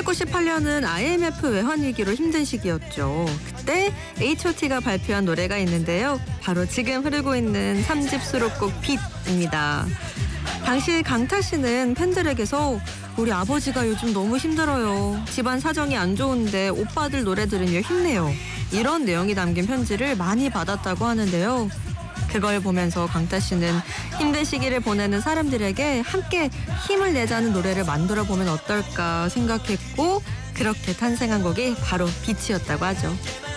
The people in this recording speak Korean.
1998년은 IMF 외환 위기로 힘든 시기였죠. 그때 H.O.T가 발표한 노래가 있는데요. 바로 지금 흐르고 있는 3집 수록곡 빛입니다. 당시 강타 씨는 팬들에게서 우리 아버지가 요즘 너무 힘들어요. 집안 사정이 안 좋은데 오빠들 노래 들으며 힘내요. 이런 내용이 담긴 편지를 많이 받았다고 하는데요. 그걸 보면서 강타 씨는 힘든 시기를 보내는 사람들에게 함께 힘을 내자는 노래를 만들어 보면 어떨까 생각했고 그렇게 탄생한 곡이 바로 빛이었다고 하죠.